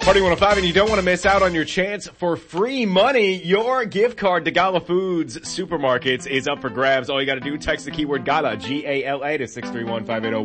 Party 105, and you don't want to miss out on your chance for free money. Your gift card to Gala Foods Supermarkets is up for grabs. All you got to do, text the keyword GALA, G-A-L-A to 631-580.